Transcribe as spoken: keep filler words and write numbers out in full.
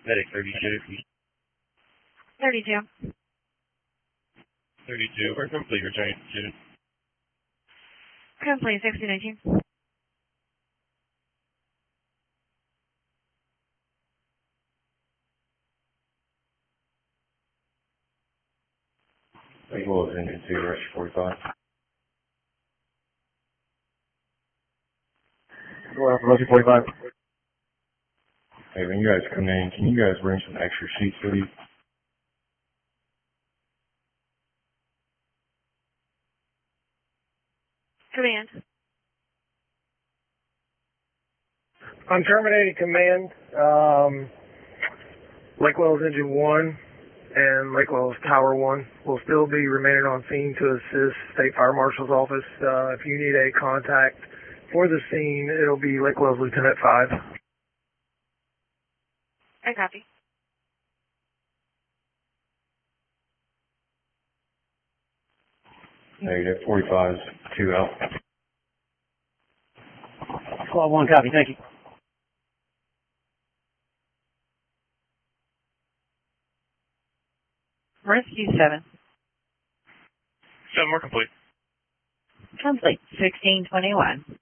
Medic thirty-two. thirty-two. thirty-two. We're complete. Returning to Complete, sixteen nineteen. Lake Willows engine two, rush forty-five. Well, Rusty forty-five. Hey, when you guys come in, can you guys bring some extra sheets with you? Command. I'm terminating command. Um, Lake Wells Engine one and Lake Wells Tower one will still be remaining on scene to assist State Fire Marshal's office. Uh, if you need a contact for the scene, it'll be Lake Wells Lieutenant five. I copy. Negative. forty-five's two out. Squad one, copy. Thank you. Rescue seven. Seven more complete. Complete, sixteen twenty-one.